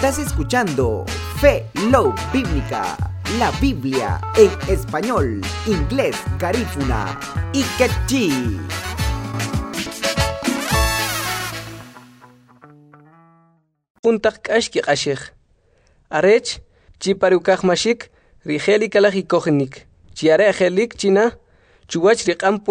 Estás escuchando Fe Love Bíblica, la Biblia en español, inglés, garífuna y quechí. Puntak kashki ashik. Arech, chiparukak mashik, rigeli kalaki kogenik. Chiare gelik china, chuwach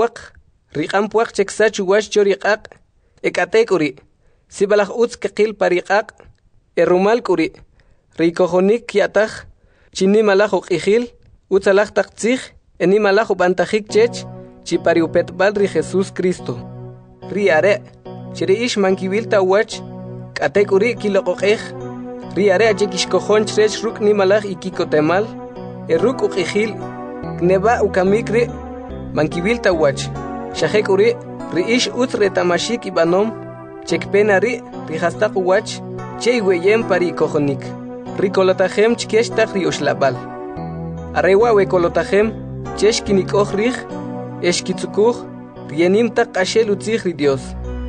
riqampuak cheksa chuwach choriqaq, ekatekuri. Sibalak utz kekil pariqaq, erumal kuri. Rikojonik yataj, chini malajo qijil, utzalak taktzig, eni malajo bantajik chech, chipariupetbal ri Jesús Cristo. Riare, chiriish mankivilta wach, katekuri kiloqoqej, riare achekishkojon chrech ruk ni malaj ikikotemal, eruk uqijil, kneba ukamikri, mankivilta wach, shajekuri, riish utz retamashik ibanom, chekpenari, rihastak wach, cheiweyem pari kojonik. Rikolotajem chkestak rioshlabal. Arewa wekolotajem, cheshkinik ojrij, eshkitzukuj, rienimtak ashel utzij ri Dios.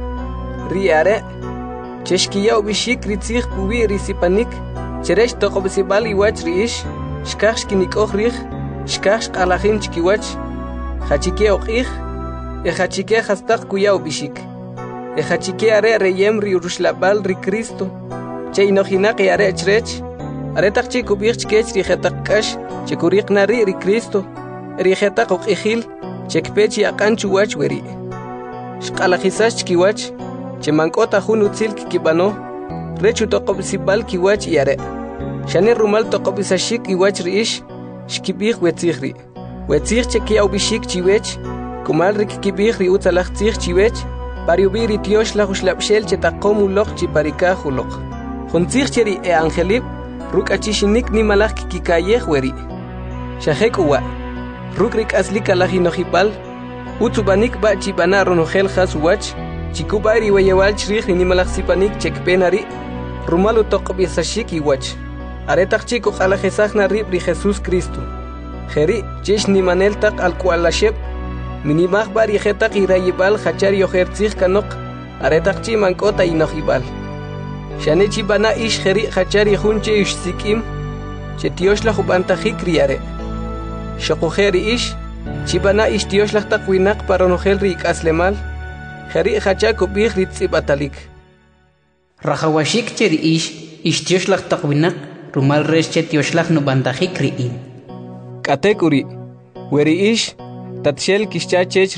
Riare, cheshkiya ubishik ritzij pubi risipanik, cheresh tokobsibal iwach riish, shkaj shkinik ojrij, shkaj shkalajim chkiwach, hachike oqij, hachike hastak kuya ubishik. Hachike are reyem riurushlabal ri Cristo, cheinojinak are chrech, aretak chikubich chkech rijetak kash, chikurik nari ri Cristo, rijetak oqijil, chekpechi akan chuwach weri. Shkalajisach chkiwach, chemankota jun utzil kikibano, rechu tokobsibal kiwach yare. Shani rumal tokobisashik iwach riish, shkibich wetzihri. Wetzih chekia ubishik chiwech, kumal rikikibich ri utzalach tzih chiwech, pariubiri tiosh la ushlapshel chetakomu loq chiparikahu loq. Juntzih cheri angelib, ruk achishinik ni malach kikikayeh weri. Shahek uwa, ruk rik aslika lahinojipal, utsubanik ba chibana ronogel hasuwach, chikubari weyewal chrij ni malach sipanik chekpenari, rumalu tokobisashik iwach. Aretak chico alajesajna rib ri Jesús Cristo. Jeri, chish ni maneltak al kualasheb, minimaj bari jetak irayibal hachar yoherzig kanok, aretak chi mankota inojibal. Shane chibana ish jeri hachar yehunche ish sikim, chetioshla hubantajik riare. Shokujeri ish, chibana ish tioshla takwinak paronogel rik aslemal, jeri hachak ubih ritzibatalik. Rajawashik cheri ish tioshla takwinak, rumal res chetioshla nubantajik riin. Katekuri, weri ish, tatshel kishchachech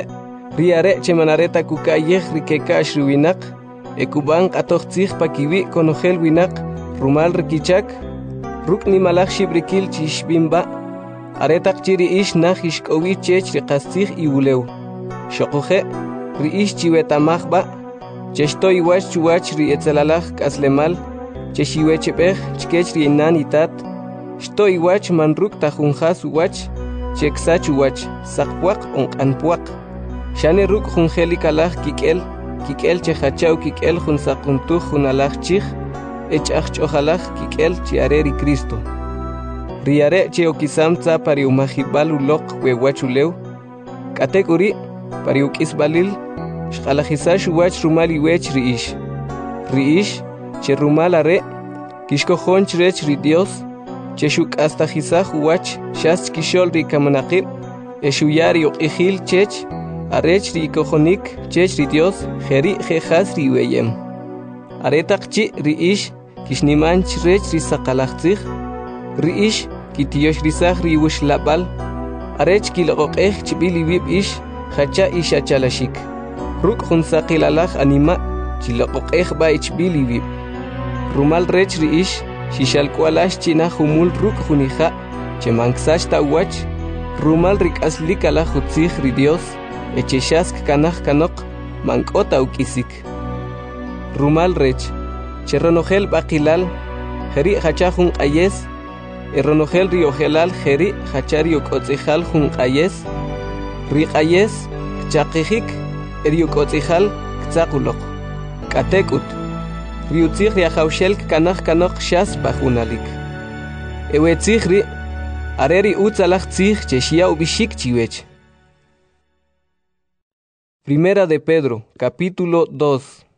riare chemanareta kukayeh rikekash riwinak, ekuban atochtzig pakiwi konogel winak, rumal rikichak, ruk ni malach shibrikil chishbimba, aretak chiri ish nach ishkowi chech rikastzig iwuleu. Shokoje, ri ish chiwetamajba, cheshto iwach chuwach ri etzalalach kaslemal, cheshiwechepej chkech riinan itat, shto iwach manruk tajunjas uwach, cheksach uwach, sakpuak onkanpuak. Shane ruk junjelikalach kikel chehachau kikel junsakuntuj junalach chij, echach chojalach kikel chiare ri Cristo. Riare cheokisam tza pariumajibal ulok wewachuleu, katekuri pariukisbalil, shkalajisash uwach rumal iwech riish. Riish, che rumal are, kishkojon chrech ri Dios, cheshuk hasta jisaj uwach, shas kishol ri kamanaqib, eshuyari oqijil chech, arech ri kojonik, chech ri Dios, jeri jejas ri weyem. Aretak chi ri ish, kishniman chrech ri sakalachtzig, ri ish, kitiosh risaj ri wushlabal, arech kiloqej chibili wib ish, hacha ish achalashik. Ruk junsaqilalaj anima, chiloqej ba ichbili wib. Rumal rech ri ish, shishalkualash china humul ruk junija, chemanksash tawach, rumal rik aslikala jutzig ri Dios, echeshask kanaj kanok, mankota ukisik. Rumal rech, cheronogel bakilal, jeri hachajun ayes, eronogel riogelal jeri hachari okotzijal jun ayes, rik ayes, kchaqijik, eriokotzijal, ktzaqulok, katekut. Riutzig riajaushel kanaj kanok shas bajunalik. Ewetzig ri, areri utzalach tzig cheshia ubishik chiwech. Primera de Pedro, capítulo 2.